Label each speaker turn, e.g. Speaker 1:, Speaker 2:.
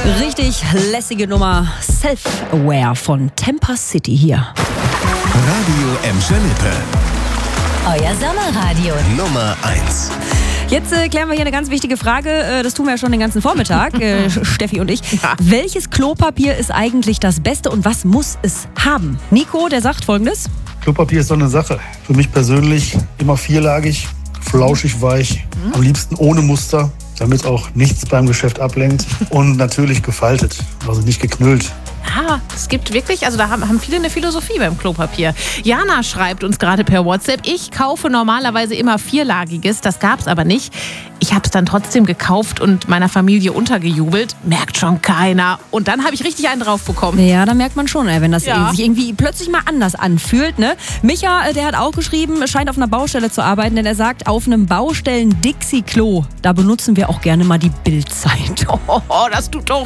Speaker 1: Richtig lässige Nummer. Self-Aware von Temper City hier.
Speaker 2: Radio Emscher Lippe.
Speaker 3: Euer Sommerradio.
Speaker 2: Nummer 1.
Speaker 1: Jetzt klären wir hier eine ganz wichtige Frage. Das tun wir ja schon den ganzen Vormittag, Steffi und ich.
Speaker 4: Ja.
Speaker 1: Welches Klopapier ist eigentlich das Beste und was muss es haben? Nico, der sagt Folgendes.
Speaker 5: Klopapier ist so eine Sache. Für mich persönlich immer vierlagig, flauschig weich, am liebsten ohne Muster, damit auch nichts beim Geschäft ablenkt und natürlich gefaltet, also nicht geknüllt.
Speaker 4: Ah, es gibt wirklich, also da haben viele eine Philosophie beim Klopapier. Jana schreibt uns gerade per WhatsApp, ich kaufe normalerweise immer vierlagiges, das gab's aber nicht. Ich habe es dann trotzdem gekauft und meiner Familie untergejubelt. Merkt schon keiner. Und dann habe ich richtig einen drauf bekommen.
Speaker 1: Ja, da merkt man schon, wenn das
Speaker 4: Ja.
Speaker 1: sich irgendwie plötzlich mal anders anfühlt. Ne? Micha, der hat auch geschrieben, scheint auf einer Baustelle zu arbeiten, denn er sagt, auf einem Baustellen-Dixie-Klo, da benutzen wir auch gerne mal die Bildzeitung.
Speaker 4: Oh, das tut doch